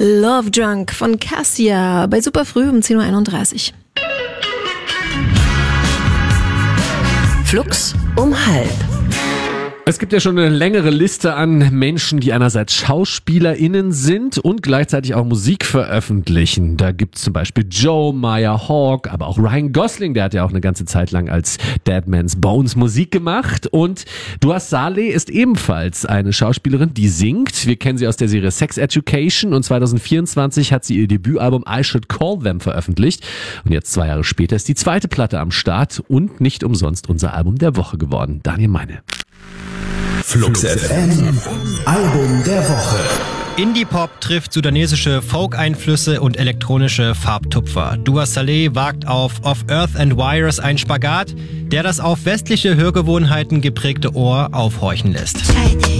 Love Drunk von Cassia bei Superfrüh um 10.31 Uhr. Flux um 12:30. Es gibt ja schon eine längere Liste an Menschen, die einerseits SchauspielerInnen sind und gleichzeitig auch Musik veröffentlichen. Da gibt es zum Beispiel Joe, Maya Hawke, aber auch Ryan Gosling, der hat ja auch eine ganze Zeit lang als Dead Man's Bones Musik gemacht. Und Dua Saleh ist ebenfalls eine Schauspielerin, die singt. Wir kennen sie aus der Serie Sex Education und 2024 hat sie ihr Debütalbum I Should Call Them veröffentlicht. Und jetzt 2 Jahre später ist die zweite Platte am Start und nicht umsonst unser Album der Woche geworden. Daniel Meine. Flux FM, Album der Woche. Indie-Pop trifft sudanesische Folk-Einflüsse und elektronische Farbtupfer. Dua Saleh wagt auf Of Earth and Wires ein Spagat, der das auf westliche Hörgewohnheiten geprägte Ohr aufhorchen lässt.